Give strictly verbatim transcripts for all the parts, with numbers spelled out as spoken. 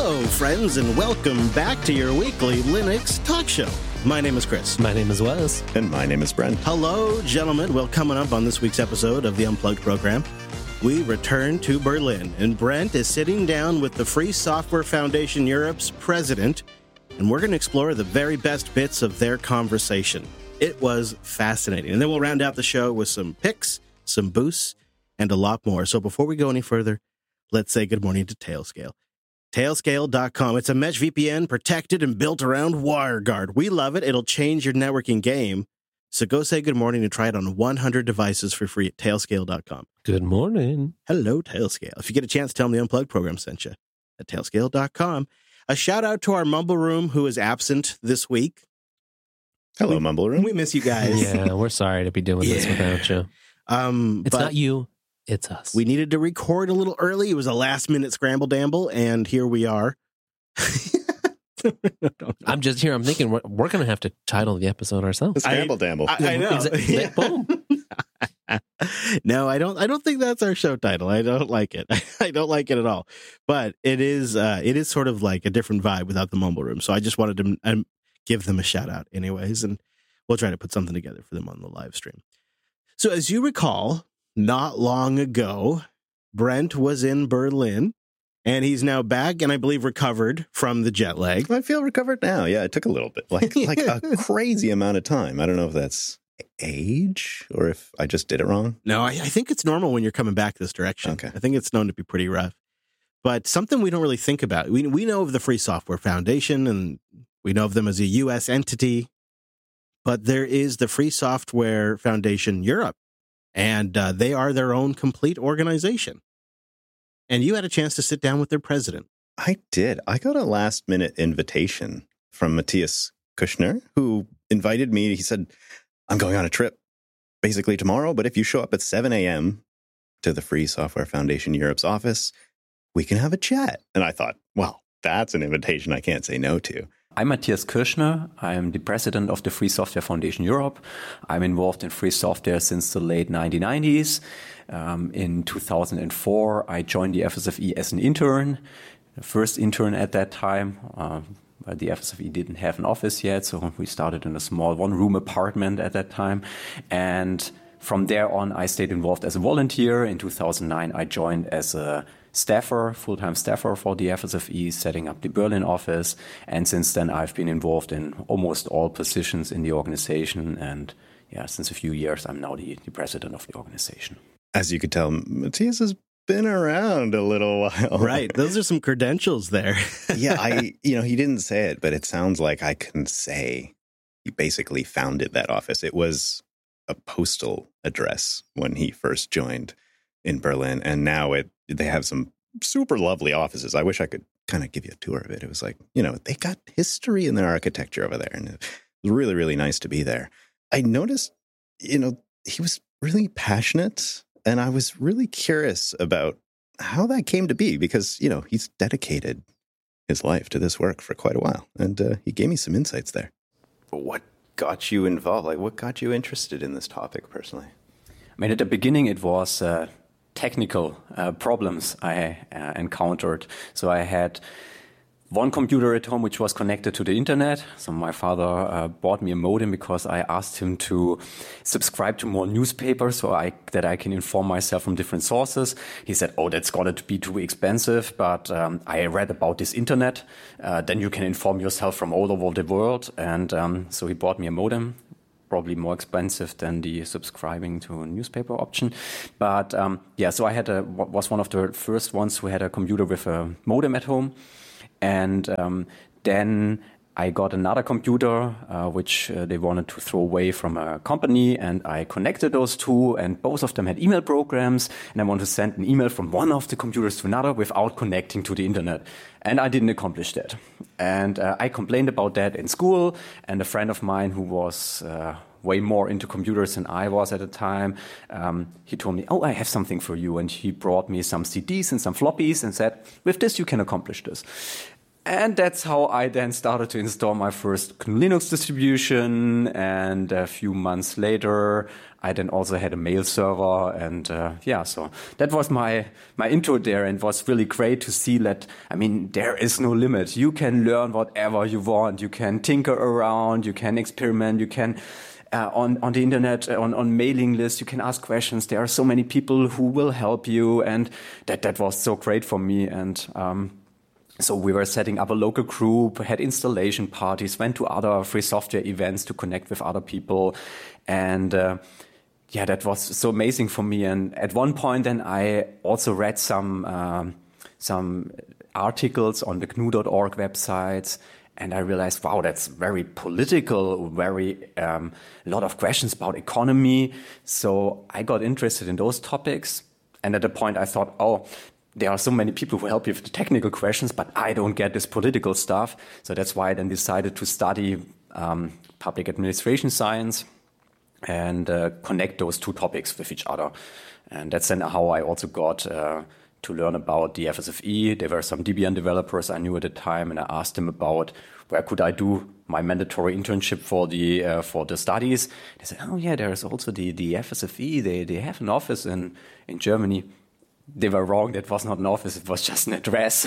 Hello, friends, and welcome back to your weekly Linux talk show. My name is Chris. My name is Wes. And my name is Brent. Hello, gentlemen. Well, coming up on this week's episode of the Unplugged program, we return to Berlin, and Brent is sitting down with the Free Software Foundation Europe's president, and we're going to explore the very best bits of their conversation. It was fascinating. And then we'll round out the show with some picks, some boosts, and a lot more. So before we go any further, let's say good morning to Tailscale. Tailscale dot com. It's a mesh V P N protected and built around WireGuard. We love it. It'll change your networking game. So go say good morning and try it on one hundred devices for free at Tailscale dot com. Good morning. Hello, Tailscale. If you get a chance, tell them the Unplugged program sent you at Tailscale dot com. A shout out to our Mumble Room who is absent this week. Hello, we, Mumble Room. We miss you guys. Yeah, we're sorry to be doing yeah. this without you. Um, it's but not you. It's us. We needed to record a little early. It was a last minute scramble damble, and here we are. I'm just here. I'm thinking we're, we're going to have to title the episode ourselves. The scramble damble. I, I know. Exa- Yeah. Boom. No, I don't. I don't think that's our show title. I don't like it. I don't like it at all. But it is. Uh, it is sort of like a different vibe without the Mumble Room. So I just wanted to um, give them a shout out, anyways, and we'll try to put something together for them on the live stream. So as you recall, not long ago, Brent was in Berlin, and he's now back, and I believe recovered from the jet lag. I feel recovered now. Yeah, it took a little bit, like like a crazy amount of time. I don't know if that's age or if I just did it wrong. No, I, I think it's normal when you're coming back this direction. Okay. I think it's known to be pretty rough. But something we don't really think about. We we know of the Free Software Foundation, and we know of them as a U S entity, but there is the Free Software Foundation Europe. And uh, they are their own complete organization. And you had a chance to sit down with their president. I did. I got a last minute invitation from Matthias Kushner, who invited me. He said, I'm going on a trip basically tomorrow, but if you show up at seven a.m. to the Free Software Foundation Europe's office, we can have a chat. And I thought, well, that's an invitation I can't say no to. I'm Matthias Kirschner. I'm the president of the Free Software Foundation Europe. I'm involved in free software since the late nineteen nineties. Um, in two thousand four, I joined the F S F E as an intern, the first intern at that time. Uh, but the F S F E didn't have an office yet, so we started in a small one-room apartment at that time. And from there on, I stayed involved as a volunteer. In two thousand nine, I joined as a staffer, full-time staffer for the F S F E, setting up the Berlin office. And since then, I've been involved in almost all positions in the organization. And yeah, since a few years, I'm now the, the president of the organization. As you could tell, Matthias has been around a little while. Right. Those are some credentials there. Yeah, I, you know, he didn't say it, but it sounds like I can say he basically founded that office. It was a postal address when he first joined in Berlin, and now it they have some super lovely offices. I wish I could kind of give you a tour of it. It was like, you know, they got history in their architecture over there, and it was really, really nice to be there. I noticed, you know, he was really passionate, and I was really curious about how that came to be because, you know, he's dedicated his life to this work for quite a while, and uh, he gave me some insights there. What got you involved? Like, what got you interested in this topic personally? I mean, at the beginning, it was uh, technical uh, problems I uh, encountered. So I had one computer at home which was connected to the internet. So my father uh, bought me a modem because I asked him to subscribe to more newspapers so I, that I can inform myself from different sources. He said, oh, that's got to be too expensive, but um, I read about this internet. Uh, then you can inform yourself from all over the world. And um, so he bought me a modem. Probably more expensive than the subscribing to a newspaper option. But um, yeah, so I had a, was one of the first ones who had a computer with a modem at home. And um, then I got another computer, uh, which uh, they wanted to throw away from a company. And I connected those two, and both of them had email programs. And I wanted to send an email from one of the computers to another without connecting to the internet. And I didn't accomplish that. And uh, I complained about that in school. And a friend of mine who was uh, way more into computers than I was at the time, um, he told me, oh, I have something for you. And he brought me some C Ds and some floppies and said, with this, you can accomplish this. And that's how I then started to install my first G N U Linux distribution. And a few months later, I then also had a mail server. And uh, yeah, so that was my, my intro there, and was really great to see that, I mean, there is no limit. You can learn whatever you want. You can tinker around, you can experiment, you can... Uh, on, on the internet, on, on mailing lists, you can ask questions. There are so many people who will help you. And that, that was so great for me. And um, so we were setting up a local group, had installation parties, went to other free software events to connect with other people. And uh, yeah, that was so amazing for me. And at one point then I also read some, um, some articles on the G N U dot org websites. And I realized, wow, that's very political, very um, a lot of questions about economy. So I got interested in those topics. And at the point I thought, oh, there are so many people who help you with the technical questions, but I don't get this political stuff. So that's why I then decided to study um, public administration science and uh, connect those two topics with each other. And that's then how I also got... Uh, to learn about the F S F E. There were some Debian developers I knew at the time, and I asked them about where could I do my mandatory internship for the uh, for the studies. They said, oh yeah, there is also the, the F S F E. They they have an office in, in Germany. They were wrong. That was not an office. It was just an address.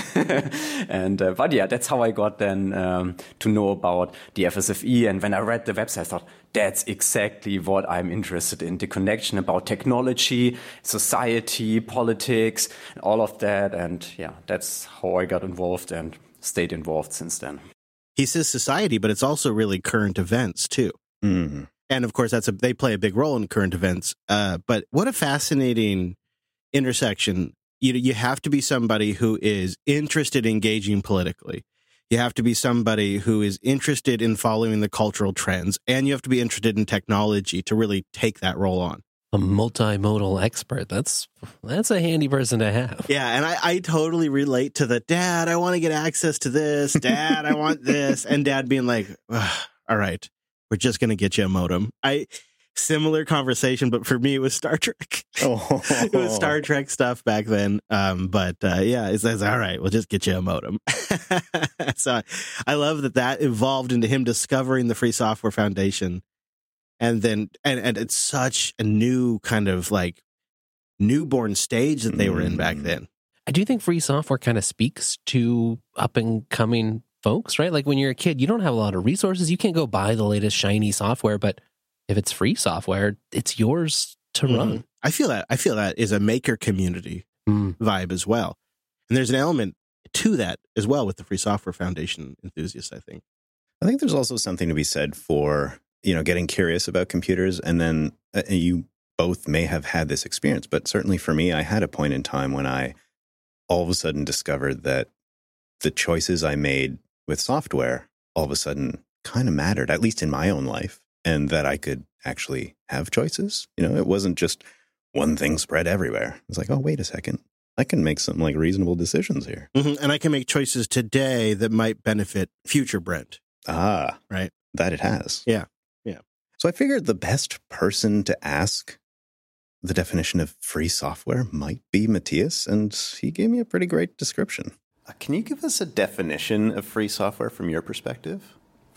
and uh, But yeah, that's how I got then um, to know about the F S F E. And when I read the website, I thought, that's exactly what I'm interested in. The connection about technology, society, politics, all of that. And yeah, that's how I got involved and stayed involved since then. He says society, but it's also really current events too. Mm-hmm. And of course, that's a, they play a big role in current events. Uh, but what a fascinating intersection. You you have to be somebody who is interested in engaging politically. You have to be somebody who is interested in following the cultural trends, and you have to be interested in technology to really take that role on. A multimodal expert. That's that's a handy person to have. Yeah, and I, I totally relate to the, Dad, I want to get access to this. Dad, I want this. And Dad being like, all right, we're just going to get you a modem. I Similar conversation, but for me, it was Star Trek. Oh. It was Star Trek stuff back then. Um, but uh, yeah, it says, all right, we'll just get you a modem. So I love that that evolved into him discovering the Free Software Foundation. And then, and, and it's such a new kind of like newborn stage that they were in back then. I do think free software kind of speaks to up and coming folks, right? Like when you're a kid, you don't have a lot of resources. You can't go buy the latest shiny software, but if it's free software, it's yours to mm-hmm. run. I feel that. I feel that is a maker community mm. vibe as well. And there's an element to that as well with the Free Software Foundation enthusiasts, I think. I think there's also something to be said for, you know, getting curious about computers. And then uh, you both may have had this experience, but certainly for me, I had a point in time when I all of a sudden discovered that the choices I made with software all of a sudden kind of mattered, at least in my own life. And that I could actually have choices. You know, it wasn't just one thing spread everywhere. It's like, oh, wait a second. I can make some like reasonable decisions here. Mm-hmm. And I can make choices today that might benefit future Brent. Ah, right. That it has. Yeah. Yeah. So I figured the best person to ask the definition of free software might be Matthias. And he gave me a pretty great description. Uh, can you give us a definition of free software from your perspective?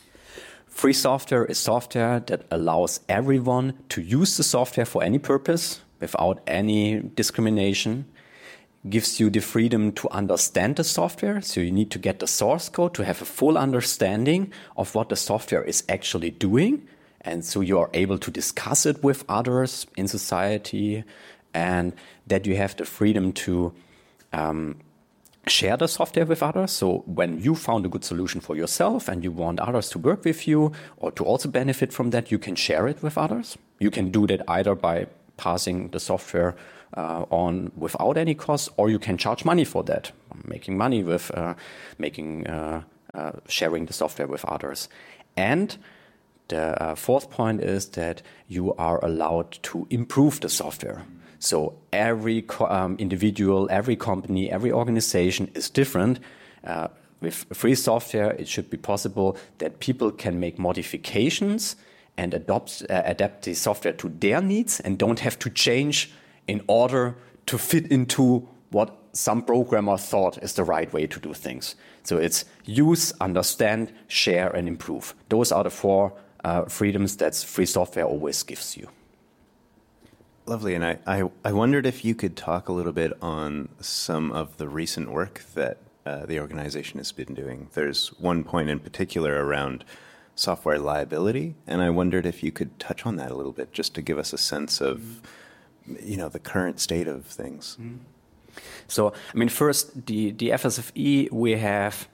Free software is software that allows everyone to use the software for any purpose without any discrimination, gives you the freedom to understand the software. So you need to get the source code to have a full understanding of what the software is actually doing. And so you are able to discuss it with others in society, and that you have the freedom to um, share the software with others. So when you found a good solution for yourself and you want others to work with you or to also benefit from that, you can share it with others. You can do that either by passing the software uh, on without any cost, or you can charge money for that, making money with uh, making uh, uh, sharing the software with others. And the uh, fourth point is that you are allowed to improve the software. So every um, individual, every company, every organization is different. Uh, with free software, it should be possible that people can make modifications and adopt, uh, adapt the software to their needs and don't have to change in order to fit into what some programmer thought is the right way to do things. So it's use, understand, share, and improve. Those are the four uh, freedoms that free software always gives you. Lovely. And I, I, I wondered if you could talk a little bit on some of the recent work that uh, the organization has been doing. There's one point in particular around software liability, and I wondered if you could touch on that a little bit, just to give us a sense of, you know, the current state of things. Mm-hmm. So, I mean, first, the, the F S F E, we have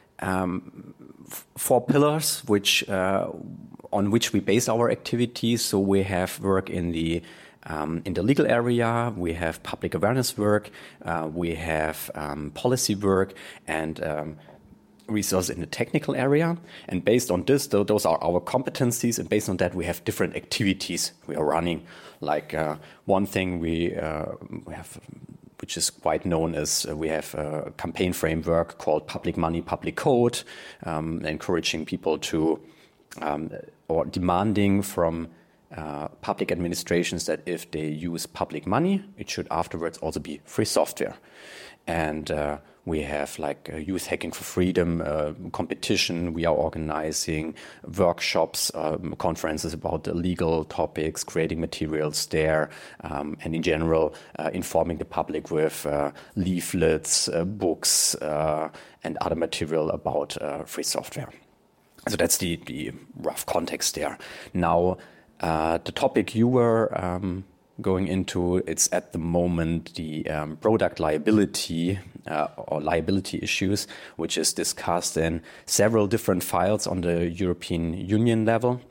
um, f- four pillars which uh, on which we base our activities. So we have work in the Um, in the legal area, we have public awareness work, uh, we have um, policy work, and um, resources in the technical area. And based on this, though, those are our competencies, and based on that, we have different activities we are running. Like uh, one thing we, uh, we have, which is quite known as uh, we have a campaign framework called Public Money, Public Code, um, encouraging people to, um, or demanding from Uh, public administrations that if they use public money, it should afterwards also be free software. And uh, we have like uh, Youth Hacking for Freedom uh, competition. We are organizing workshops, um, conferences about the legal topics, creating materials there, um, and in general, uh, informing the public with uh, leaflets, uh, books, uh, and other material about uh, free software. So that's the, the rough context there. Now, Uh, the topic you were um, going into, it's at the moment the um, product liability uh, or liability issues, which is discussed in several different files on the European Union level.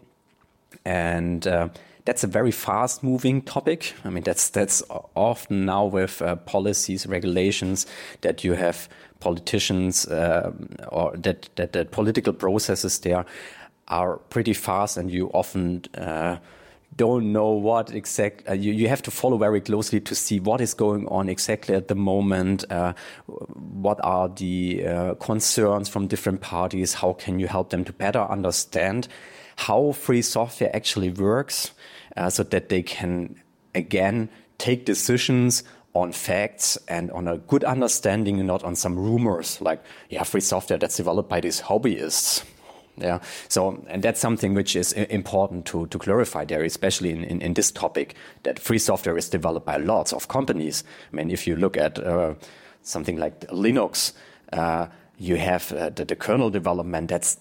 And uh, that's a very fast-moving topic. I mean, that's that's often now with uh, policies, regulations, that you have politicians uh, or that, that that political processes there are pretty fast, and you often uh, don't know what exact. Uh, you, you have to follow very closely to see what is going on exactly at the moment. Uh, what are the uh, concerns from different parties? How can you help them to better understand how free software actually works, uh, so that they can again take decisions on facts and on a good understanding, and not on some rumors like, yeah, free software that's developed by these hobbyists. Yeah, so, and that's something which is important to, to clarify there, especially in, in, in this topic, that free software is developed by lots of companies. I mean, if you look at uh, something like Linux, uh, you have uh, the, the kernel development, that's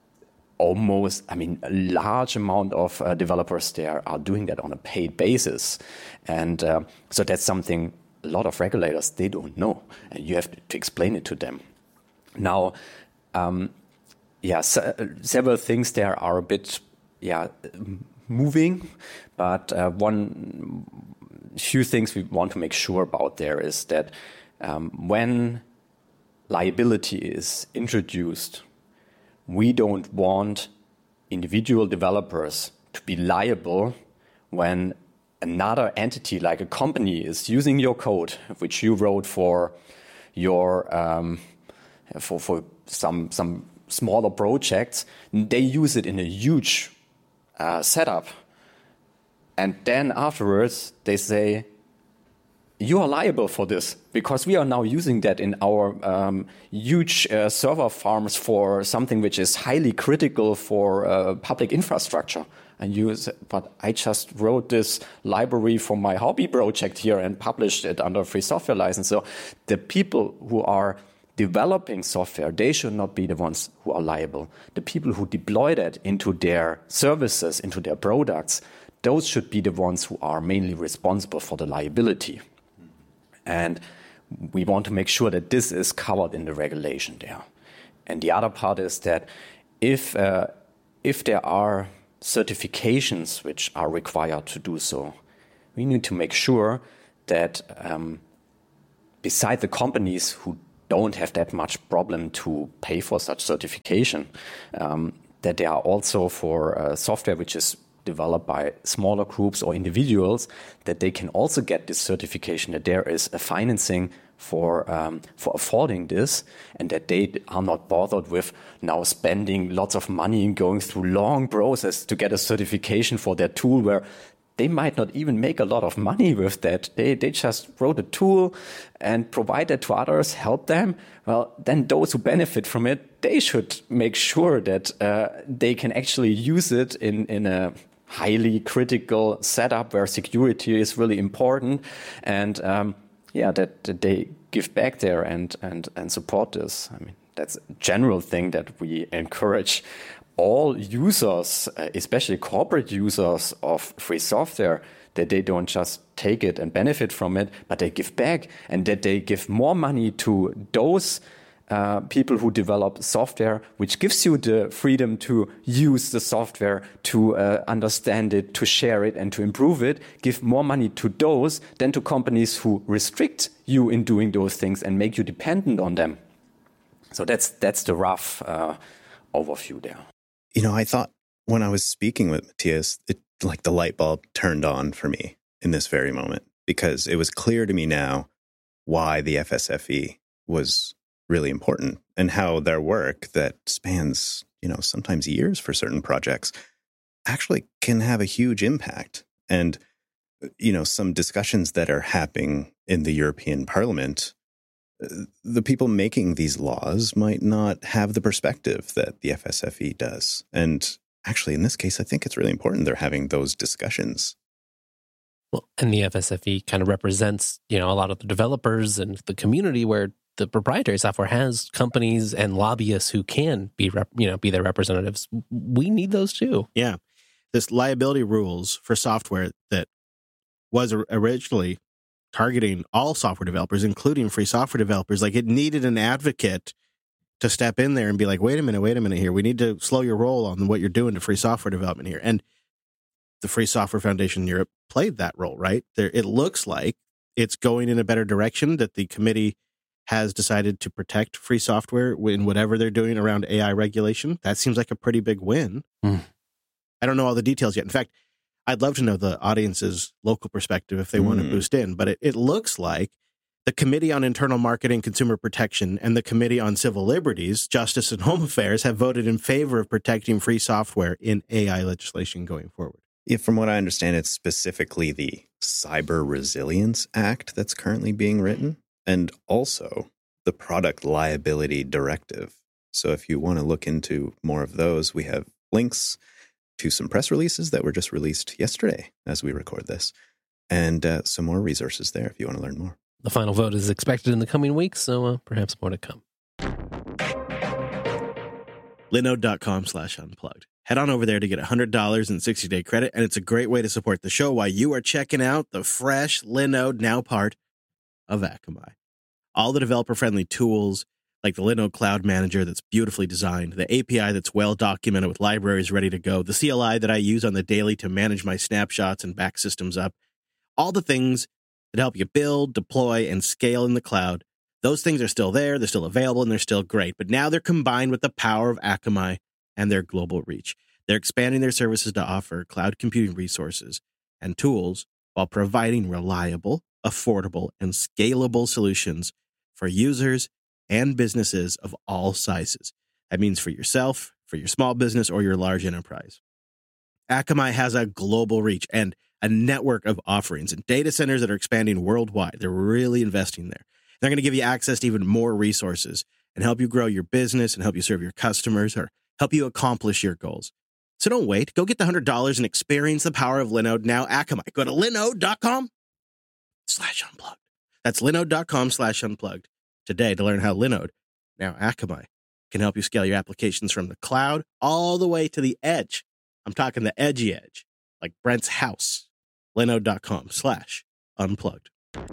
almost, I mean, a large amount of uh, developers there are doing that on a paid basis. And uh, so that's something a lot of regulators, they don't know, and you have to, to explain it to them. Now, um, Yeah, so, uh, several things there are a bit, yeah, moving, but uh, one few things we want to make sure about there is that um, when liability is introduced, we don't want individual developers to be liable when another entity, like a company, is using your code, which you wrote for your um, for for some some. smaller projects. They use it in a huge uh, setup, and then afterwards they say, you are liable for this because we are now using that in our um, huge uh, server farms for something which is highly critical for uh, public infrastructure. And you say, but I just wrote this library for my hobby project here and published it under a free software license. So the people who are developing software, they should not be the ones who are liable. The people who deploy that into their services, into their products, those should be the ones who are mainly responsible for the liability. And we want to make sure that this is covered in the regulation there. And the other part is that if uh, if there are certifications which are required to do so, we need to make sure that um, beside the companies who don't have that much problem to pay for such certification, um, that there are also for uh, software which is developed by smaller groups or individuals, that they can also get this certification, that there is a financing for um, for affording this, and that they are not bothered with now spending lots of money and going through long process to get a certification for their tool where they might not even make a lot of money with that. They they just wrote a tool and provide it to others, help them. Well, then those who benefit from it, they should make sure that uh, they can actually use it in, in a highly critical setup where security is really important. And um, yeah, that, that they give back there and, and, and support this. I mean, that's a general thing that we encourage all users, especially corporate users of free software, that they don't just take it and benefit from it, but they give back, and that they give more money to those uh, people who develop software, which gives you the freedom to use the software, to uh, understand it, to share it, and to improve it. Give more money to those than to companies who restrict you in doing those things and make you dependent on them. So that's that's the rough uh, overview there. You know, I thought when I was speaking with Matthias, it, like the light bulb turned on for me in this very moment, because it was clear to me now why the F S F E was really important, and how their work that spans, you know, sometimes years for certain projects actually can have a huge impact. And, you know, some discussions that are happening in the European Parliament, the people making these laws might not have the perspective that the F S F E does. And actually, in this case, I think it's really important they're having those discussions. Well, and the F S F E kind of represents, you know, a lot of the developers and the community, where the proprietary software has companies and lobbyists who can be, rep, you know, be their representatives. We need those too. Yeah. This liability rules for software that was originally targeting all software developers, including free software developers, like it needed an advocate to step in there and be like, wait a minute, wait a minute here. We need to slow your roll on what you're doing to free software development here. And the Free Software Foundation in Europe played that role, right? There, it looks like it's going in a better direction, that the committee has decided to protect free software in whatever they're doing around A I regulation. That seems like a pretty big win. Mm. I don't know all the details yet. In fact, I'd love to know the audience's local perspective if they mm. want to boost in. But it, it looks like the Committee on Internal Market and Consumer Protection and the Committee on Civil Liberties, Justice and Home Affairs have voted in favor of protecting free software in A I legislation going forward. Yeah, from what I understand, it's specifically the Cyber Resilience Act that's currently being written, and also the Product Liability Directive. So if you want to look into more of those, we have links to some press releases that were just released yesterday as we record this, and uh, some more resources there if you want to learn more. The final vote is expected in the coming weeks, so uh, perhaps more to come. Linode.com slash unplugged. Head on over there to get one hundred dollars in sixty-day credit, and it's a great way to support the show while you are checking out the fresh Linode, now part of Akamai. All the developer-friendly tools, like the Linode Cloud Manager that's beautifully designed, the A P I that's well-documented with libraries ready to go, the C L I that I use on the daily to manage my snapshots and back systems up, all the things that help you build, deploy, and scale in the cloud. Those things are still there, they're still available, and they're still great. But now they're combined with the power of Akamai and their global reach. They're expanding their services to offer cloud computing resources and tools while providing reliable, affordable, and scalable solutions for users and businesses of all sizes. That means for yourself, for your small business, or your large enterprise. Akamai has a global reach and a network of offerings and data centers that are expanding worldwide. They're really investing there. They're going to give you access to even more resources and help you grow your business and help you serve your customers or help you accomplish your goals. So don't wait. Go get the one hundred dollars and experience the power of Linode, now Akamai. Go to linode.com slash unplugged. That's linode.com slash unplugged today to learn how Linode, now Akamai, can help you scale your applications from the cloud all the way to the edge. I'm talking the edgy edge, like Brent's house. Linode.com slash unplugged.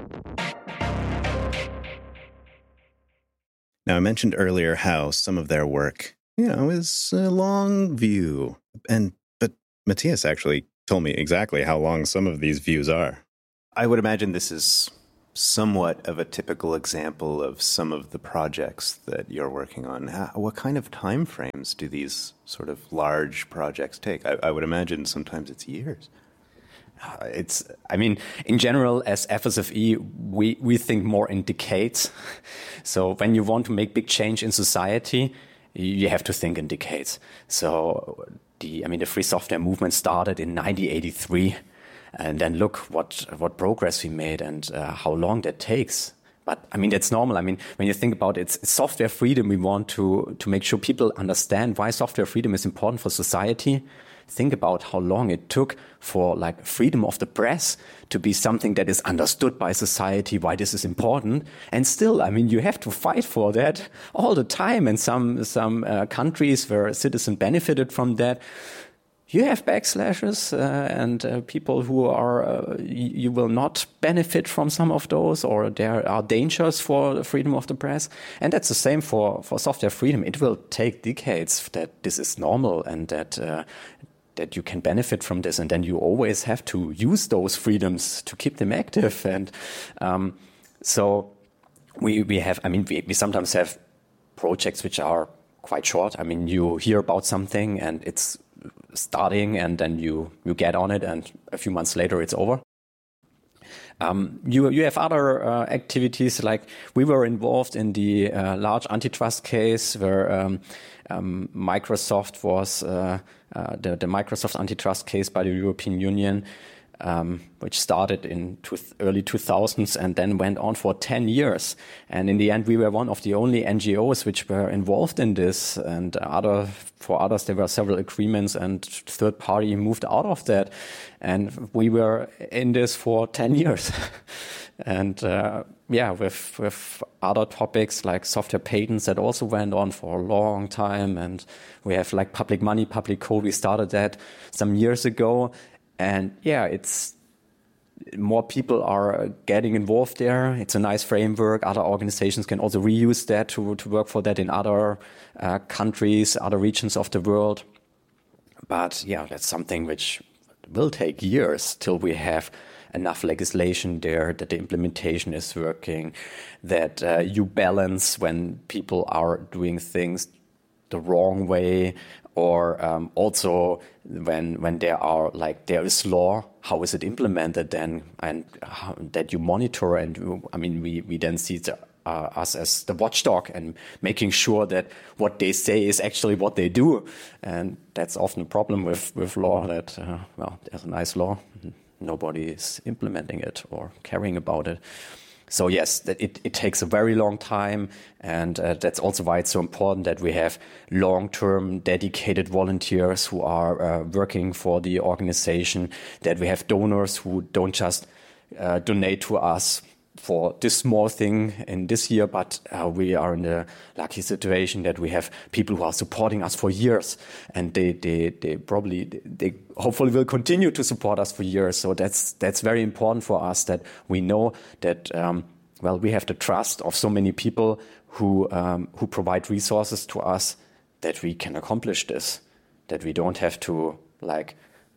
Now, I mentioned earlier how some of their work, you know, is a long view. And but Matthias actually told me exactly how long some of these views are. I would imagine this is somewhat of a typical example of some of the projects that you're working on. How, what kind of time frames do these sort of large projects take? I, I would imagine sometimes it's years. Uh, it's, I mean, in general, as F S F E, we, we think more in decades. So when you want to make big change in society, you have to think in decades. So the, I mean, the free software movement started in nineteen eighty-three. and then look what what progress we made and uh, how long that takes. But I mean, that's normal. I mean, when you think about it, it's, it's software freedom. We want to to make sure people understand why software freedom is important for society. Think about how long it took for like freedom of the press to be something that is understood by society, why this is important. And still, I mean, you have to fight for that all the time. And some, some uh, countries where citizens benefited from that, you have backslashes uh, and uh, people who are, uh, you, you will not benefit from some of those, or there are dangers for the freedom of the press. And that's the same for, for software freedom. It will take decades that this is normal and that uh, that you can benefit from this, and then you always have to use those freedoms to keep them active. And um, so we we have, I mean, we, we sometimes have projects which are quite short. I mean, you hear about something and it's starting, and then you you get on it, and a few months later it's over. Um, you you have other uh, activities, like we were involved in the uh, large antitrust case where um, um, Microsoft was uh, uh, the, the Microsoft antitrust case by the European Union, um, which started in two, early two thousands and then went on for ten years. And in the end, we were one of the only N G Os which were involved in this. And other for others, there were several agreements, and third party moved out of that. And we were in this for ten years. And uh, yeah, with with other topics like software patents that also went on for a long time. And we have like public money, public code. We started that some years ago. And yeah, it's more people are getting involved there. It's a nice framework. Other organizations can also reuse that to, to work for that in other uh, countries, other regions of the world. But yeah, that's something which will take years till we have enough legislation there, that the implementation is working, that uh, you balance when people are doing things the wrong way, or um, also when when there are like there is law, how is it implemented then, and how, that you monitor. And I mean, we we then see the, uh, us as the watchdog and making sure that what they say is actually what they do. And that's often a problem with with law, that uh, well, there's a nice law, nobody is implementing it or caring about it. So yes, that it, it takes a very long time, and uh, that's also why it's so important that we have long-term dedicated volunteers who are uh, working for the organization, that we have donors who don't just uh, donate to us for this small thing in this year, but uh, we are in the lucky situation that we have people who are supporting us for years, and they they they probably they hopefully will continue to support us for years. So that's that's very important for us, that we know that um, well, we have the trust of so many people who um, who provide resources to us, that we can accomplish this, that we don't have to like,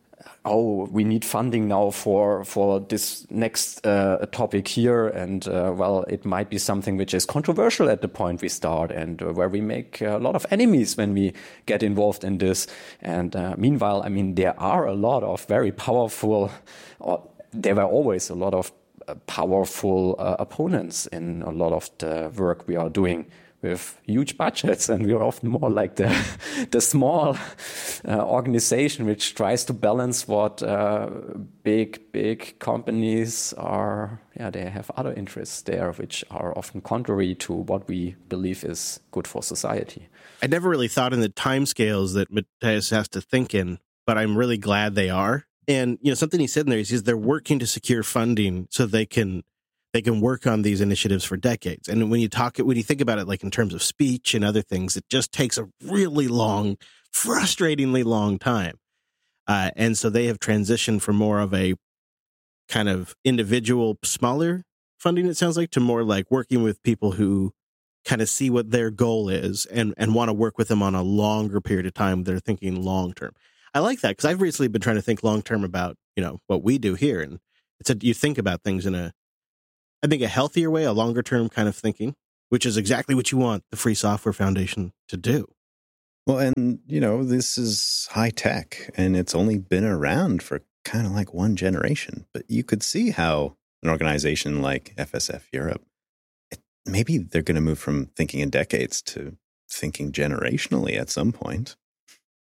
oh, we need funding now for for this next uh, topic here, and uh, well, it might be something which is controversial at the point we start, and uh, where we make a lot of enemies when we get involved in this. And uh, meanwhile, I mean, there are a lot of very powerful, or there were always a lot of uh, powerful uh, opponents in a lot of the work we are doing, with huge budgets, and we are often more like the the small uh, organization which tries to balance what uh, big big companies are. Yeah, they have other interests there which are often contrary to what we believe is good for society. I never really thought in the timescales that Matthias has to think in, but I'm really glad they are. And you know, something he said in there is they're working to secure funding so they can. They can work on these initiatives for decades. And when you talk, when you think about it, like in terms of speech and other things, it just takes a really long, frustratingly long time. Uh, and so they have transitioned from more of a kind of individual, smaller funding, it sounds like, to more like working with people who kind of see what their goal is and, and want to work with them on a longer period of time. They're thinking long term. I like that, because I've recently been trying to think long term about, you know, what we do here. And it's a, you think about things in a, I think, a healthier way, a longer term kind of thinking, which is exactly what you want the Free Software Foundation to do. Well, and, you know, this is high tech, and it's only been around for kind of like one generation. But you could see how an organization like F S F Europe, it, maybe they're going to move from thinking in decades to thinking generationally at some point.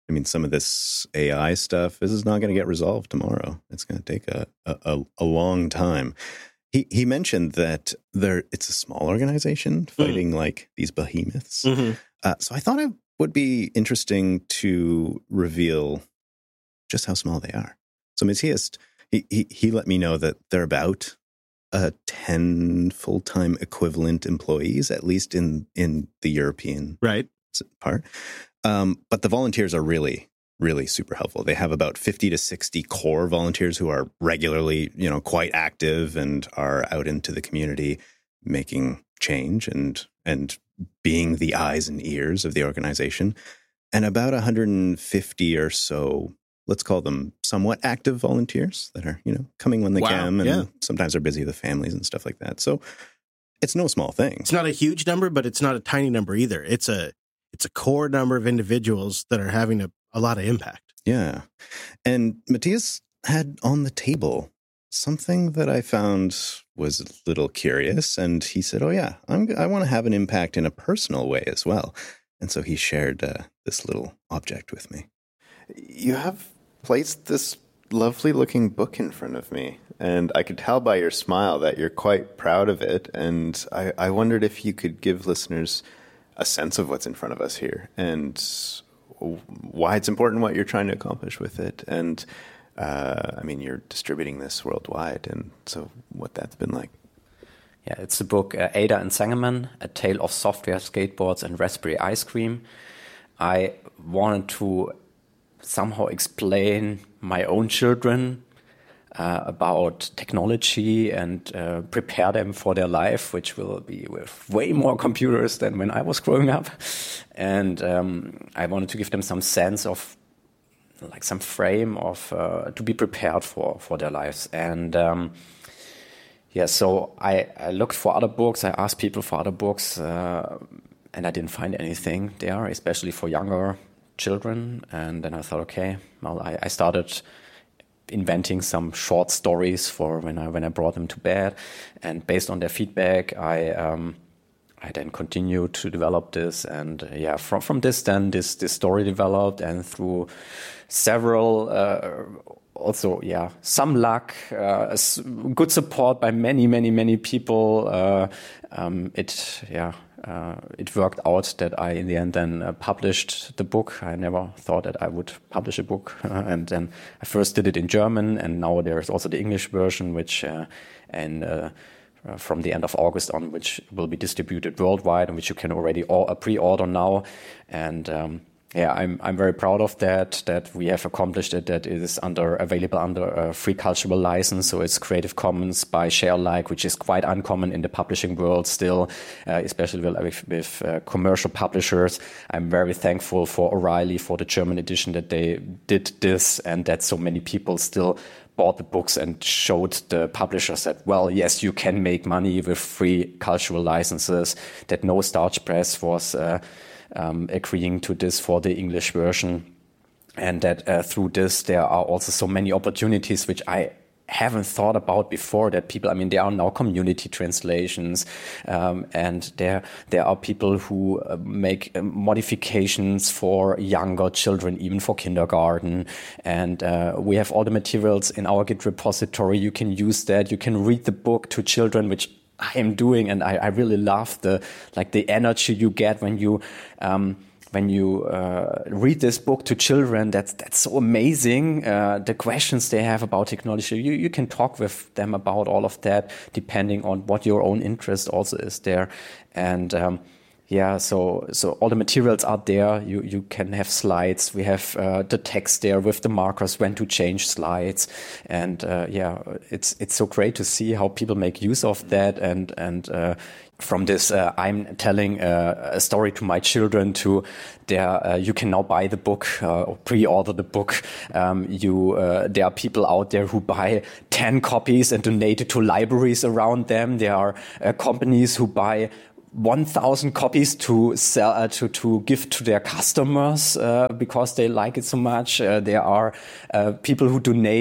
I mean, some of this A I stuff, this is not going to get resolved tomorrow. It's going to take a, a, a long time. He he mentioned that there it's a small organization fighting mm. like these behemoths. Mm-hmm. Uh, so I thought it would be interesting to reveal just how small they are. So Matthias, he, he, he let me know that they're about uh, ten full-time equivalent employees, at least in, in the European right. part. Um, but the volunteers are really, really super helpful. They have about fifty to sixty core volunteers who are regularly, you know, quite active and are out into the community making change and and being the eyes and ears of the organization. And about one hundred fifty or so, let's call them somewhat active volunteers that are, you know, coming when they wow, can. And yeah. sometimes are busy with families and stuff like that. So it's no small thing. It's not a huge number, but it's not a tiny number either. It's a it's a core number of individuals that are having a, a lot of impact. Yeah. And Matthias had on the table something that I found was a little curious. And he said, oh, yeah, I'm, I want to have an impact in a personal way as well. And so he shared uh, this little object with me. You have placed this lovely looking book in front of me, and I could tell by your smile that you're quite proud of it. And I, I wondered if you could give listeners a sense of what's in front of us here and why it's important, what you're trying to accomplish with it. And uh, I mean, you're distributing this worldwide, and so what that's been like. Yeah, it's the book uh, Ada and Sangerman, A Tale of Software, Skateboards, and Raspberry Ice Cream. I wanted to somehow explain my own children uh, about technology and uh, prepare them for their life, which will be with way more computers than when I was growing up. And um, I wanted to give them some sense of, like some frame of, uh, to be prepared for, for their lives. And um, yeah, so I, I looked for other books. I asked people for other books, uh, and I didn't find anything there, especially for younger children. And then I thought, okay, well, I, I started inventing some short stories for when I when I brought them to bed, and based on their feedback, I um, I then continued to develop this, and uh, yeah, from from this then this this story developed, and through several. Uh, Also, yeah, some luck, uh, good support by many, many, many people. Uh, um, it, yeah, uh, it worked out that I, in the end, then uh, published the book. I never thought that I would publish a book, uh, and then I first did it in German, and now there is also the English version, which, uh, and uh, uh, from the end of August on, which will be distributed worldwide, and which you can already all, uh, pre-order now, and. Um, Yeah, I'm I'm very proud of that, that we have accomplished it, that it is under available under a free cultural license. So it's Creative Commons by share alike, which is quite uncommon in the publishing world still, uh, especially with, with uh, commercial publishers. I'm very thankful for O'Reilly, for the German edition, that they did this, and that so many people still bought the books and showed the publishers that, well, yes, you can make money with free cultural licenses, that no starch press was uh, Um, agreeing to this for the English version, and that uh, through this there are also so many opportunities which I haven't thought about before, that people, I mean, there are now community translations, um, and there there are people who uh, make uh, modifications for younger children, even for kindergarten, and uh, we have all the materials in our Git repository. You can use that, you can read the book to children, which I am doing, and I, I really love the like the energy you get when you um, when you uh, read this book to children. That's that's so amazing. Uh, the questions they have about technology, you you can talk with them about all of that, depending on what your own interest also is there, and. Um, Yeah, so so all the materials are there. You you can have slides. We have uh, the text there with the markers when to change slides, and uh, yeah, it's it's so great to see how people make use of that. And and uh, from this, uh, I'm telling uh, a story to my children. To there, uh, you can now buy the book uh, or pre-order the book. Um, you uh, there are people out there who buy ten copies and donate it to libraries around them. There are uh, companies who buy one thousand copies to sell, uh, to, to give to their customers, uh, because they like it so much. Uh, there are, uh, people who donate,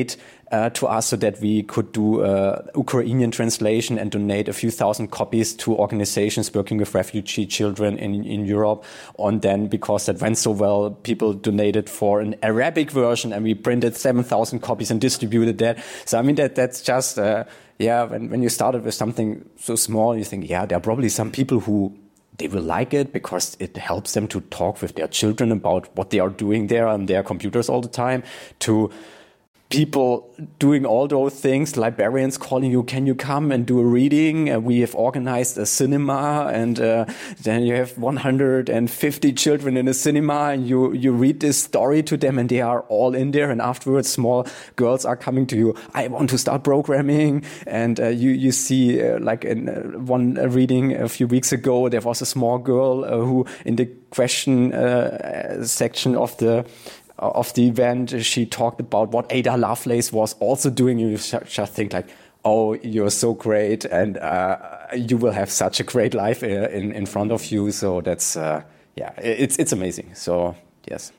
uh, to us so that we could do uh, Ukrainian translation and donate a few thousand copies to organizations working with refugee children in, in Europe. And then, because that went so well, people donated for an Arabic version, and we printed seven thousand copies and distributed that. So, I mean, that that's just, uh, yeah, when, when you started with something so small, you think, yeah, there are probably some people who they will like it because it helps them to talk with their children about what they are doing there on their computers all the time, to people doing all those things, librarians calling you, can you come and do a reading? Uh, we have organized a cinema, and uh, then you have one hundred fifty children in a cinema, and you, you read this story to them, and they are all in there. And afterwards, small girls are coming to you, I want to start programming. And uh, you, you see, uh, like in uh, one reading a few weeks ago, there was a small girl uh, who, in the question uh, section of the of the event, she talked about what Ada Lovelace was also doing. You just think like, oh, you're so great, and uh, you will have such a great life in, in front of you. So that's, uh, yeah, it's it's amazing. So, yes.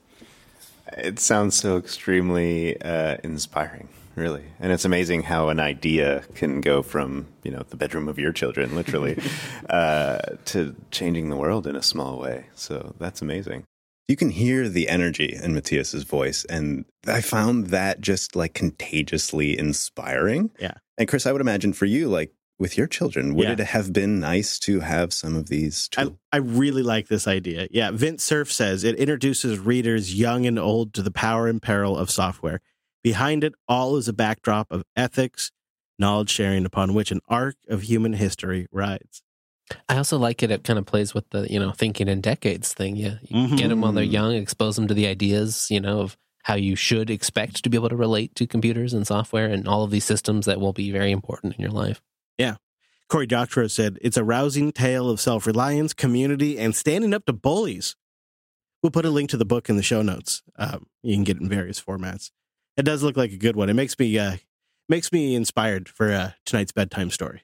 It sounds so extremely uh, inspiring, really. And it's amazing how an idea can go from, you know, the bedroom of your children, literally, uh, to changing the world in a small way. So that's amazing. You can hear the energy in Matthias's voice, and I found that just like contagiously inspiring. Yeah. And Chris, I would imagine for you, like with your children, would yeah. it have been nice to have some of these tools? I, I really like this idea. Yeah. Vint Cerf says it introduces readers young and old to the power and peril of software. Behind it all is a backdrop of ethics, knowledge sharing upon which an arc of human history rides. I also like it. It kind of plays with the, you know, thinking in decades thing. Yeah. You mm-hmm. get them while they're young, expose them to the ideas, you know, of how you should expect to be able to relate to computers and software and all of these systems that will be very important in your life. Yeah. Cory Doctorow said, it's a rousing tale of self-reliance, community, and standing up to bullies. We'll put a link to the book in the show notes. Um, you can get it in various formats. It does look like a good one. It makes me, uh, makes me inspired for uh, tonight's bedtime story.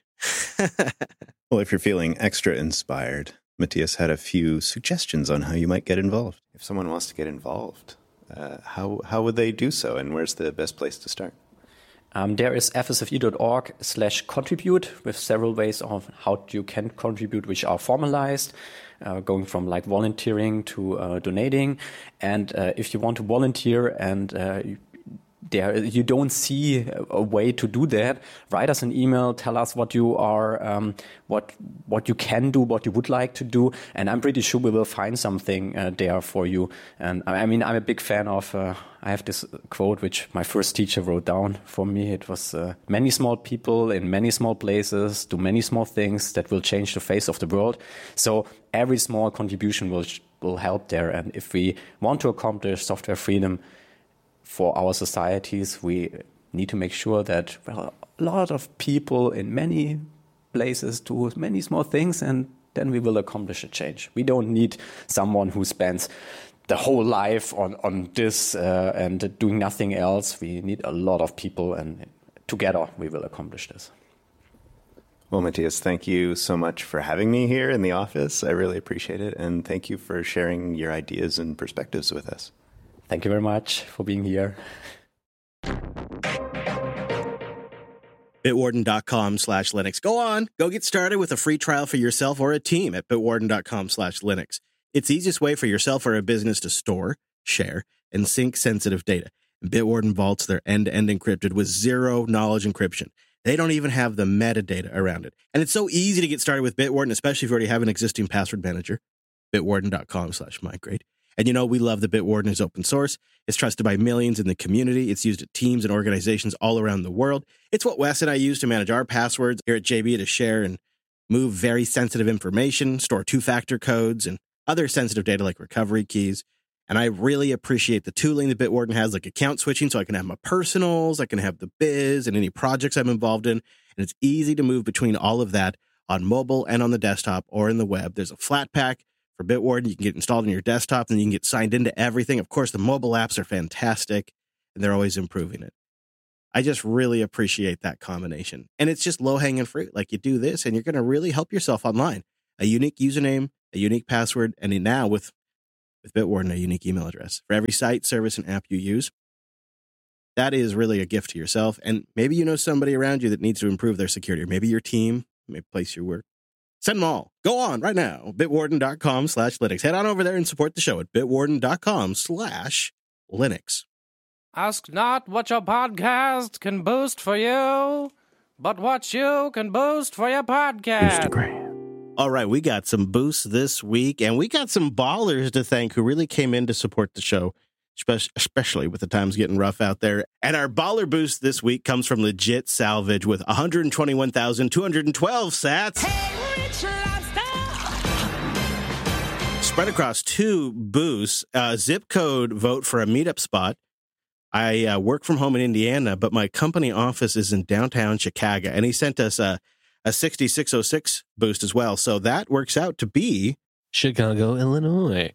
Well, if you're feeling extra inspired, Matthias had a few suggestions on how you might get involved. If someone wants to get involved, uh, how how would they do so, and where's the best place to start? Um, there is f s f e dot org slash contribute with several ways of how you can contribute, which are formalized, uh, going from like volunteering to uh, donating. And uh, if you want to volunteer and uh, you, There, you don't see a way to do that, write us an email, tell us what you are, um, what what you can do, what you would like to do, and I'm pretty sure we will find something uh, there for you. And I mean, I'm a big fan of, uh, I have this quote which my first teacher wrote down for me. It was, uh, many small people in many small places do many small things that will change the face of the world. So every small contribution will will help there. And if we want to accomplish software freedom for our societies, we need to make sure that, well, a lot of people in many places do many small things, and then we will accomplish a change. We don't need someone who spends the whole life on, on this uh, and doing nothing else. We need a lot of people, and together we will accomplish this. Well, Matthias, thank you so much for having me here in the office. I really appreciate it, and thank you for sharing your ideas and perspectives with us. Thank you very much for being here. Bitwarden.com slash Linux. Go on, go get started with a free trial for yourself or a team at bitwarden.com slash Linux. It's the easiest way for yourself or a business to store, share, and sync sensitive data. Bitwarden vaults their end-to-end encrypted with zero knowledge encryption. They don't even have the metadata around it. And it's so easy to get started with Bitwarden, especially if you already have an existing password manager. Bitwarden.com slash migrate. And you know, we love that Bitwarden is open source. It's trusted by millions in the community. It's used at teams and organizations all around the world. It's what Wes and I use to manage our passwords here at J B, to share and move very sensitive information, store two-factor codes, and other sensitive data like recovery keys. And I really appreciate the tooling that Bitwarden has, like account switching, so I can have my personals, I can have the biz, and any projects I'm involved in. And it's easy to move between all of that on mobile and on the desktop or in the web. There's a flat pack for Bitwarden. You can get installed on your desktop, and you can get signed into everything. Of course, the mobile apps are fantastic, and they're always improving it. I just really appreciate that combination. And it's just low-hanging fruit. Like, you do this, and you're going to really help yourself online. A unique username, a unique password, and now with, with Bitwarden, a unique email address. For every site, service, and app you use, that is really a gift to yourself. And maybe you know somebody around you that needs to improve their security, or maybe your team, maybe place you work. Send them all. Go on right now. Bitwarden.com slash Linux. Head on over there and support the show at bitwarden.com slash Linux. Ask not what your podcast can boost for you, but what you can boost for your podcast. Instagram. All right, we got some boosts this week, and we got some ballers to thank who really came in to support the show, especially with the times getting rough out there. And our baller boost this week comes from Legit Salvage with one hundred twenty-one thousand two hundred twelve sats. Hey, Rich Lobster! Spread across two boosts. Uh, zip code vote for a meetup spot. I uh, work from home in Indiana, but my company office is in downtown Chicago. And he sent us a, a sixty-six oh six boost as well. So that works out to be Chicago, Illinois.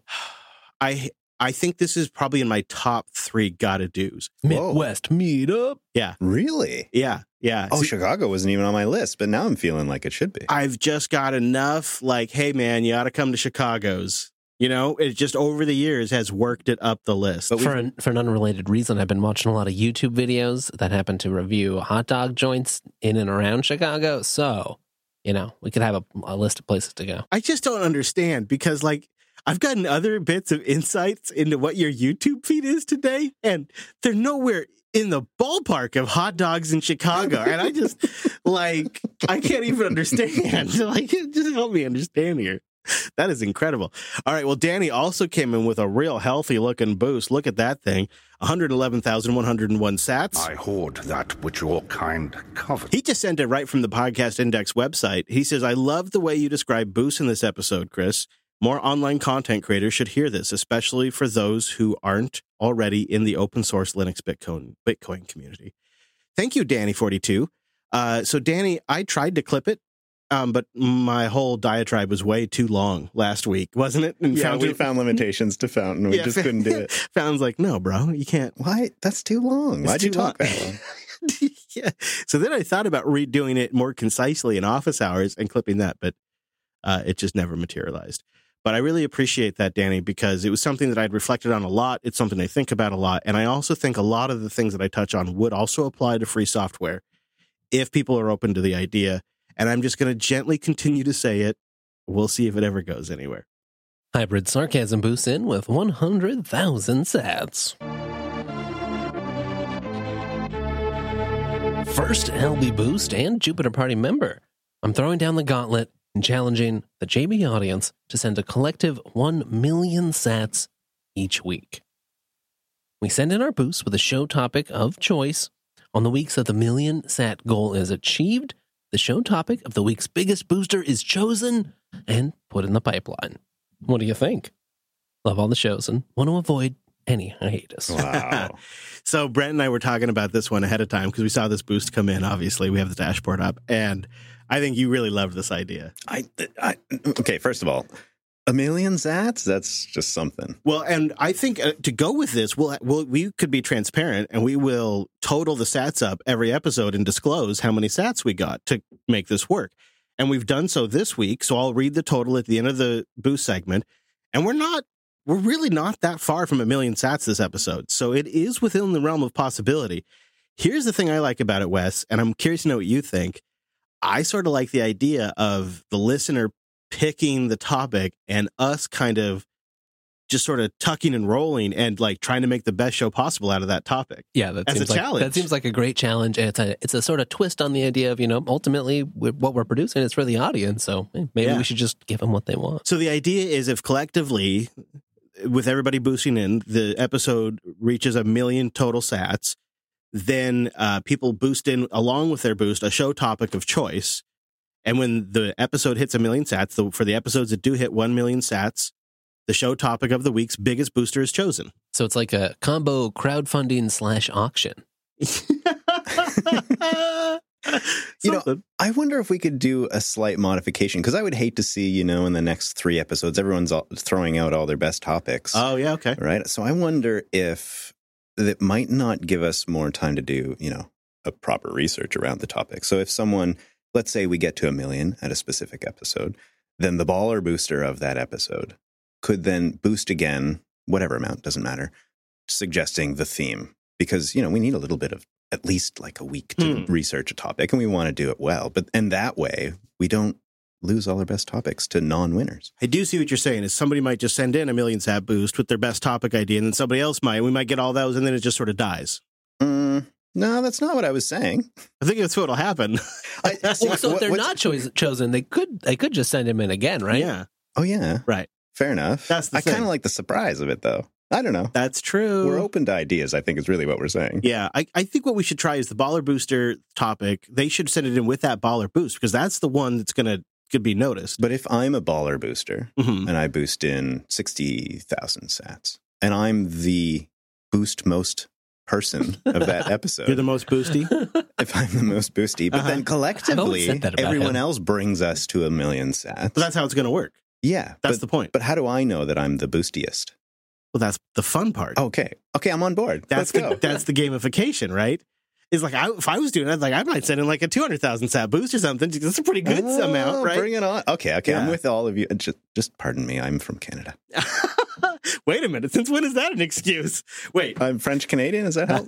I I think this is probably in my top three gotta do's. Midwest meetup. Yeah. Really? Yeah. Yeah. Oh, See, Chicago wasn't even on my list, but now I'm feeling like it should be. I've just got enough like, hey, man, you ought to come to Chicago's. You know, it just over the years has worked it up the list. But for an, for an unrelated reason, I've been watching a lot of YouTube videos that happen to review hot dog joints in and around Chicago. So, you know, we could have a, a list of places to go. I just don't understand because, like, I've gotten other bits of insights into what your YouTube feed is today, and they're nowhere in the ballpark of hot dogs in Chicago. And I just, like, I can't even understand. Like, just help me understand here. That is incredible. All right. Well, Danny also came in with a real healthy looking boost. Look at that thing. one hundred eleven thousand one hundred one sats. I hoard that which your kind covet. He just sent it right from the Podcast Index website. He says, I love the way you describe boosts in this episode, Chris. More online content creators should hear this, especially for those who aren't already in the open source Linux Bitcoin, Bitcoin community. Thank you, Danny forty-two. Uh, so, Danny, I tried to clip it. Um, but my whole diatribe was way too long last week, wasn't it? And yeah, Fountain, we found limitations to Fountain. We yeah, just couldn't do it. Fountain's like, no, bro, you can't. Why? That's too long. It's Why'd you too talk long. that long? Yeah. So then I thought about redoing it more concisely in office hours and clipping that, but uh, it just never materialized. But I really appreciate that, Danny, because it was something that I'd reflected on a lot. It's something I think about a lot. And I also think a lot of the things that I touch on would also apply to free software if people are open to the idea. And I'm just going to gently continue to say it. We'll see if it ever goes anywhere. Hybrid Sarcasm boosts in with one hundred thousand sats. First L B boost and Jupiter Party member. I'm throwing down the gauntlet and challenging the J B audience to send a collective one million sats each week. We send in our boosts with a show topic of choice. On the weeks that the million sat goal is achieved, the show topic of the week's biggest booster is chosen and put in the pipeline. What do you think? Love all the shows and want to avoid any hiatus. Wow. So Brent and I were talking about this one ahead of time because we saw this boost come in. Obviously, we have the dashboard up, and I think you really loved this idea. I, I okay. First of all, a million sats. That's just something. Well, and I think uh, to go with this, we'll, we'll we could be transparent, and we will total the sats up every episode and disclose how many sats we got to make this work. And we've done so this week. So I'll read the total at the end of the boost segment, and we're not. We're really not that far from a million sats this episode. So it is within the realm of possibility. Here's the thing I like about it, Wes, and I'm curious to know what you think. I sort of like the idea of the listener picking the topic and us kind of just sort of tucking and rolling and like trying to make the best show possible out of that topic. Yeah, that As seems a like challenge. that seems like a great challenge, and it's a it's a sort of twist on the idea of, you know, ultimately we're, what we're producing is for the audience. So eh, maybe Yeah. we should just give them what they want. So the idea is if collectively, with everybody boosting in, the episode reaches a million total sats, then uh, people boost in along with their boost a show topic of choice. And when the episode hits a million sats, the, for the episodes that do hit one million sats, the show topic of the week's biggest booster is chosen. So it's like a combo crowdfunding slash auction. You know, I wonder if we could do a slight modification, because I would hate to see, you know, in the next three episodes, everyone's all, throwing out all their best topics. Oh, yeah, okay. Right. So I wonder if that might not give us more time to do, you know, a proper research around the topic. So if someone, let's say we get to a million at a specific episode, then the baller booster of that episode could then boost again, whatever amount, doesn't matter, suggesting the theme. because, you know, we need a little bit of at least like a week to Hmm. research a topic, and we want to do it well. But and that way we don't lose all our best topics to non-winners. I do see what you're saying. Is somebody might just send in a million sat boost with their best topic idea, and then somebody else might. We might get all those, and then it just sort of dies. Mm, no, that's not what I was saying. I think that's what'll happen. I, Well, so if what- they're what's- not cho- chosen, they could they could just send him in again, right? Yeah, Oh yeah, right. fair enough. That's the I kind thing. of like the surprise of it, though. I don't know. That's true. We're open to ideas, I think, is really what we're saying. Yeah, I, I think what we should try is the baller booster topic. They should send it in with that baller boost because that's the one that's going to could be noticed. But if I'm a baller booster Mhm. and I boost in sixty thousand sats, and I'm the boost most person of that episode, You're the most boosty. if I'm the most boosty, but Uh-huh. then I've collectively, always said that about everyone him. else brings us to a million sats. But that's how it's going to work. yeah, That's but, the point. But how do I know that I'm the boostiest? Well, that's the fun part. Okay, okay, I'm on board. that's Let's the go. that's the gamification, right? Is like I, if I was doing it, like I might send in like a two hundred thousand sat boost or something. That's a pretty good Oh, amount, right? Bring it on. Okay, okay, I'm Yeah. with all of you. Just, just pardon me. I'm from Canada. Wait a minute. Since when is that an excuse? Wait. I'm French Canadian. Does that help?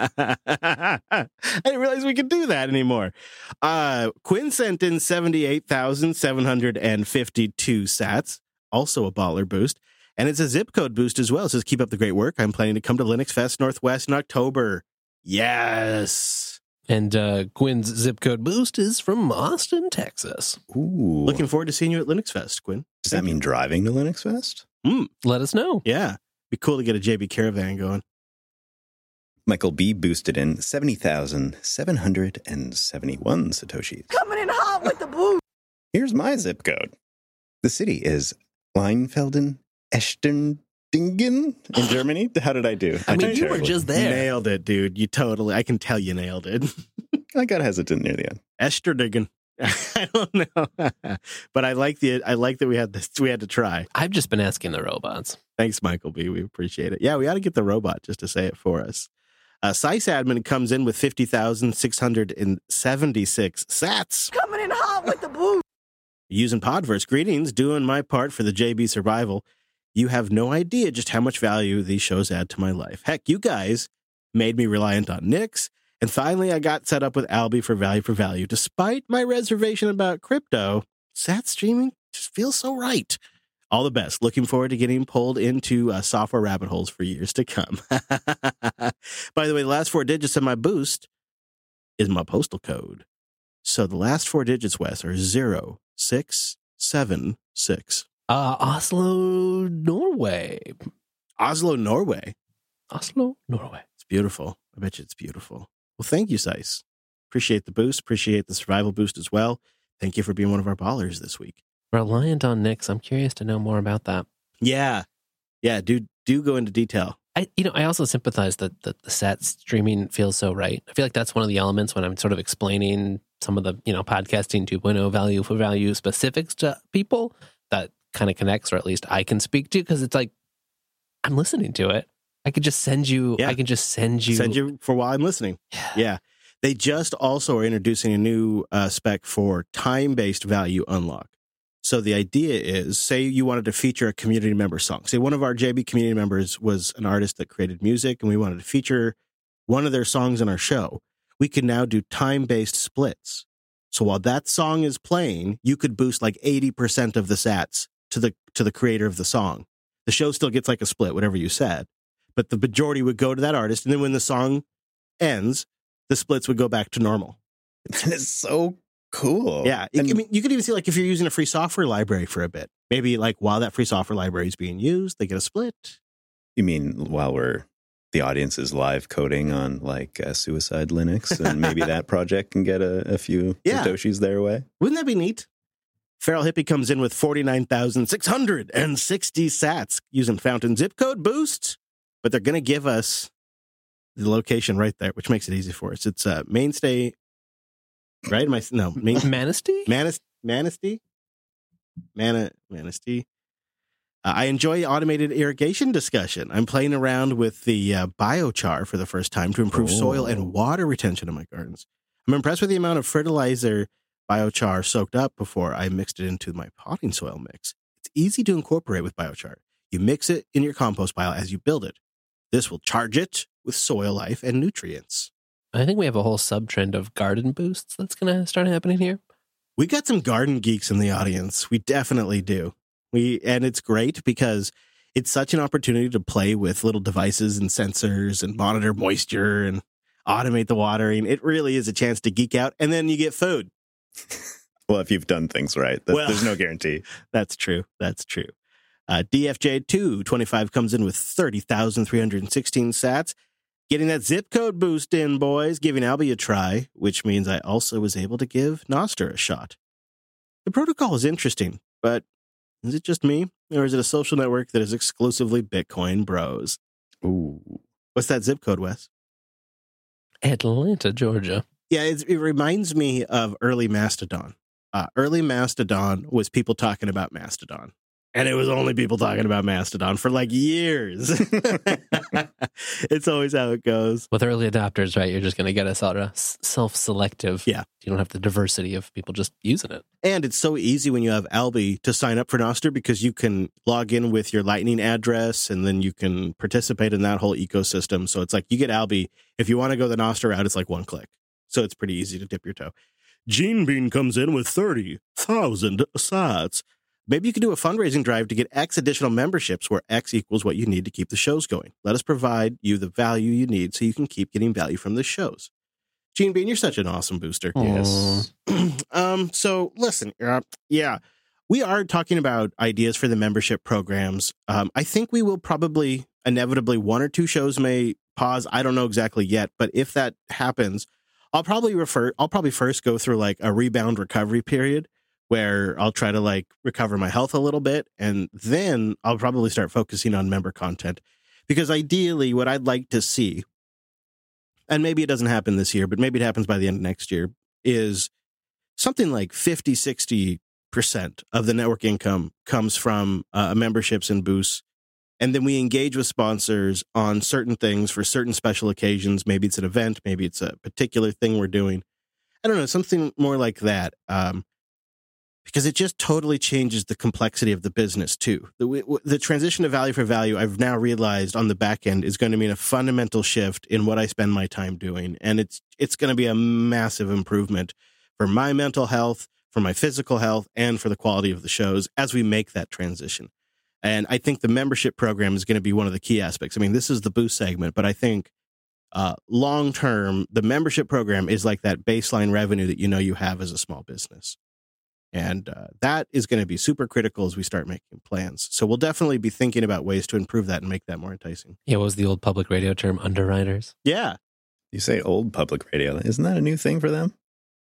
I didn't realize we could do that anymore. Uh, Quinn sent in seventy-eight thousand seven hundred fifty-two sats, also a baller boost. And it's a zip code boost as well. It says, keep up the great work. I'm planning to come to Linux Fest Northwest in October. Yes. And uh, Quinn's zip code boost is from Austin, Texas. Ooh. Looking forward to seeing you at Linux Fest, Quinn. Does that mean driving to Linux Fest? Mm, Let us know. yeah. Be cool to get a J B Caravan going. Michael B boosted in seventy thousand seven hundred seventy-one Satoshis. Coming in hot with the boost. Here's my zip code. The city is Leinfelden, Echterdingen in Germany. How did I do? I mean, did you were terribly. just there. Nailed it, dude. You totally, I can tell you nailed it. I got hesitant near the end. Esterdigen. I don't know. But I like the, I like that we had this, we had to try. I've just been asking the robots. Thanks, Michael B. We appreciate it. Yeah, we ought to get the robot just to say it for us. Uh, sysadmin comes in with fifty thousand six hundred seventy-six sats. Coming in hot with the boost. Using Podverse. Greetings, doing my part for the J B survival. You have no idea just how much value these shows add to my life. Heck, you guys made me reliant on Nix. And finally, I got set up with Alby for value for value. Despite my reservation about crypto, sat streaming just feels so right. All the best. Looking forward to getting pulled into uh, software rabbit holes for years to come. By the way, the last four digits of my boost is my postal code. So the last four digits, Wes, are zero six seven six. Uh, Oslo, Norway. Oslo, Norway. Oslo, Norway. It's beautiful. I bet you it's beautiful. Well, thank you, Sice. Appreciate the boost. Appreciate the survival boost as well. Thank you for being one of our ballers this week. Reliant on Nix. I'm curious to know more about that. Yeah. Yeah, do do go into detail. I, you know, I also sympathize that the, the sat streaming feels so right. I feel like that's one of the elements when I'm sort of explaining some of the, you know, podcasting two point oh value for value specifics to people that kind of connects, or at least I can speak to, because it's like, I'm listening to it. I could just send you, Yeah. I can just send you. Send you for while I'm listening. Yeah. Yeah. They just also are introducing a new uh, spec for time-based value unlock. So the idea is, say you wanted to feature a community member song. Say one of our J B community members was an artist that created music, and we wanted to feature one of their songs in our show. We can now do time-based splits. So while that song is playing, you could boost like eighty percent of the sats to the to the creator of the song. The show still gets like a split, whatever you said, but the majority would go to that artist, and then when the song ends, the splits would go back to normal. That is so cool. Yeah. And I mean, you could even see like if you're using a free software library for a bit, maybe like while that free software library is being used, they get a split. you mean while we're the audience is live coding on like uh, Suicide Linux, and maybe that project can get a, a few Yeah. Satoshis their way? Wouldn't that be neat? Feral Hippie comes in with forty-nine thousand six hundred sixty sats using Fountain zip code boost, but they're going to give us the location right there, which makes it easy for us. It's uh, Mainstay, right? Am I, no, main, Manistee? Manis, Manistee? Mana, Manistee? Uh, I enjoy automated irrigation discussion. I'm playing around with the uh, biochar for the first time to improve Oh. soil and water retention in my gardens. I'm impressed with the amount of fertilizer biochar soaked up before I mixed it into my potting soil mix. It's easy to incorporate with biochar. You mix it in your compost pile as you build it. This will charge it with soil life and nutrients. I think we have a whole sub-trend of garden boosts that's going to start happening here. We got some garden geeks in the audience. We definitely do. We and it's great because it's such an opportunity to play with little devices and sensors and monitor moisture and automate the watering. It really is a chance to geek out, and then you get food. Well, if you've done things right, that, Well, there's no guarantee. That's true. That's true. Uh, D F J two twenty-five comes in with thirty thousand three hundred sixteen sats. Getting that zip code boost in, boys. Giving Albie a try, which means I also was able to give Nostr a shot. The protocol is interesting, but is it just me? Or is it a social network that is exclusively Bitcoin bros? Ooh. What's that zip code, Wes? Atlanta, Georgia. Yeah, it's, it reminds me of early Mastodon. Uh, early Mastodon was people talking about Mastodon. And it was only people talking about Mastodon for like years. It's always how it goes. With early adopters, right? You're just going to get a sort of self-selective. Yeah. You don't have the diversity of people just using it. And it's so easy when you have Albie to sign up for Nostr because you can log in with your Lightning address and then you can participate in that whole ecosystem. So it's like you get Albie. If you want to go the Nostr route, it's like one click. So it's pretty easy to dip your toe. Gene Bean comes in with thirty thousand sats. Maybe you could do a fundraising drive to get X additional memberships where X equals what you need to keep the shows going. Let us provide you the value you need so you can keep getting value from the shows. Gene Bean, you're such an awesome booster. Yes. um. So listen, uh, yeah, we are talking about ideas for the membership programs. Um, I think we will probably, inevitably, one or two shows may pause. I don't know exactly yet, but if that happens, I'll probably refer, I'll probably first go through like a rebound recovery period where I'll try to like recover my health a little bit. And then I'll probably start focusing on member content because ideally what I'd like to see, and maybe it doesn't happen this year, but maybe it happens by the end of next year, is something like fifty, sixty percent of the network income comes from uh, memberships and boosts. And then we engage with sponsors on certain things for certain special occasions. Maybe it's an event. Maybe it's a particular thing we're doing. I don't know, something more like that. Um, because it just totally changes the complexity of the business, too. The, the transition to value for value, I've now realized on the back end, is going to mean a fundamental shift in what I spend my time doing. And it's it's going to be a massive improvement for my mental health, for my physical health, and for the quality of the shows as we make that transition. And I think the membership program is going to be one of the key aspects. I mean, this is the boost segment, but I think uh, long-term, the membership program is like that baseline revenue that you know you have as a small business. And uh, that is going to be super critical as we start making plans. So we'll definitely be thinking about ways to improve that and make that more enticing. Yeah, what was the old public radio term? Underwriters? Yeah. You say old public radio. Isn't that a new thing for them?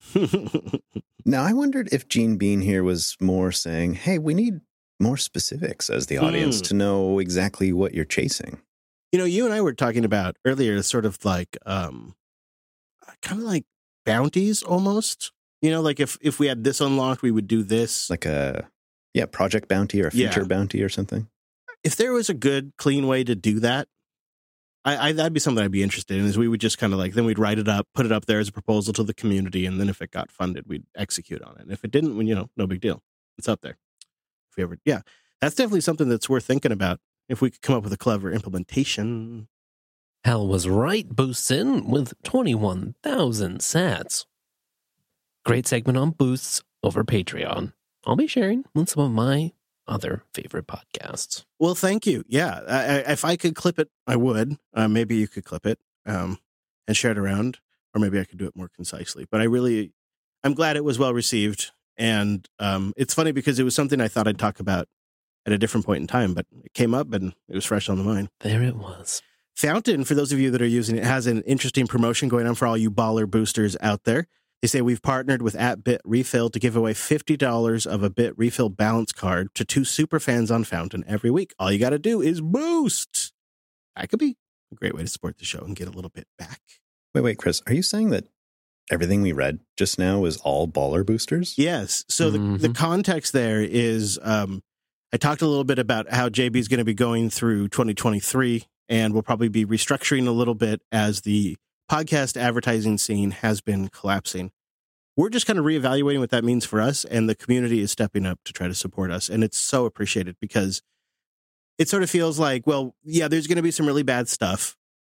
Now, I wondered if Gene Bean here was more saying, hey, we need more specifics as the audience Hmm. to know exactly what you're chasing. You know, you and I were talking about earlier, sort of like, um, kind of like bounties almost. You know, like if, if we had this unlocked, we would do this. Like a, yeah, project bounty or a feature Yeah. bounty or something. If there was a good, clean way to do that, I, I that'd be something I'd be interested in. Is we would just kind of like, then we'd write it up, put it up there as a proposal to the community, and then if it got funded, we'd execute on it. And if it didn't, well, you know, no big deal. It's up there. If we ever, yeah, that's definitely something that's worth thinking about. If we could come up with a clever implementation. Hal was right, boosts in with twenty-one thousand sats. Great segment on boosts over Patreon. I'll be sharing with some of my other favorite podcasts. Well, thank you. Yeah, I, I, if I could clip it, I would. Uh, maybe you could clip it um, and share it around, or maybe I could do it more concisely. But I really, I'm glad it was well received. And um, it's funny because it was something I thought I'd talk about at a different point in time, but it came up and it was fresh on the mind. There it was. Fountain, for those of you that are using it, has an interesting promotion going on for all you baller boosters out there. They say we've partnered with at Bit Refill to give away fifty dollars of a Bit Refill balance card to two super fans on Fountain every week. All you got to do is boost. That could be a great way to support the show and get a little bit back. Wait, wait, Chris, are you saying that everything we read just now was all baller boosters? Yes. So Mhm. the, the context there is um, I talked a little bit about how J B is going to be going through twenty twenty-three, and we'll probably be restructuring a little bit as the podcast advertising scene has been collapsing. We're just kind of reevaluating what that means for us, and the community is stepping up to try to support us. And it's so appreciated because it sort of feels like, well, yeah, there's going to be some really bad stuff.